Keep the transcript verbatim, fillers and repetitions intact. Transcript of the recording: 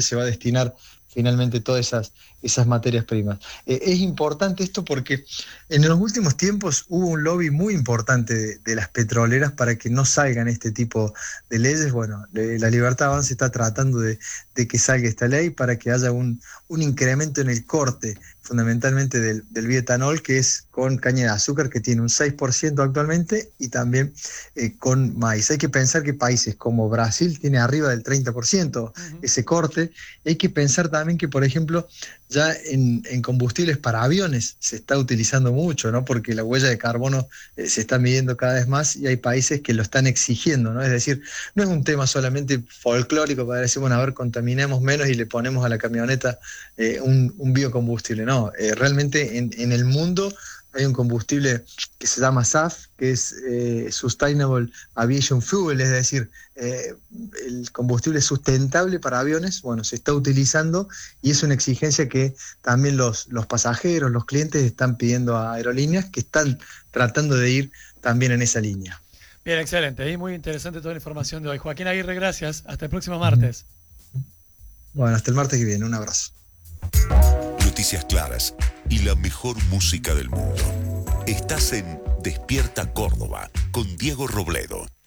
se va a destinar finalmente todas esas, esas materias primas. Eh, es importante esto porque en los últimos tiempos hubo un lobby muy importante de, de las petroleras para que no salgan este tipo de leyes. Bueno, le, la Libertad Avanza está tratando de, de que salga esta ley para que haya un, un incremento en el corte, fundamentalmente del, del bioetanol, que es con caña de azúcar, que tiene un seis por ciento actualmente, y también eh, con maíz. Hay que pensar que países como Brasil tiene arriba del treinta por ciento uh-huh. ese corte. Hay que pensar también que, por ejemplo, ya en, en combustibles para aviones se está utilizando mucho, ¿no? Porque la huella de carbono eh, se está midiendo cada vez más y hay países que lo están exigiendo, ¿no? Es decir, no es un tema solamente folclórico para decir, bueno, a ver, contaminemos menos y le ponemos a la camioneta eh, un, un biocombustible, no. Eh, realmente en, en el mundo hay un combustible que se llama S A F, que es eh, Sustainable Aviation Fuel, es decir, eh, el combustible sustentable para aviones. Bueno, se está utilizando y es una exigencia que también los, los pasajeros, los clientes están pidiendo a aerolíneas, que están tratando de ir también en esa línea. Bien, excelente. Y muy interesante toda la información de hoy. Joaquín Aguirre, gracias. Hasta el próximo martes. Bueno, hasta el martes que viene. Un abrazo. Noticias claras y la mejor música del mundo. Estás en Despierta Córdoba con Diego Robledo.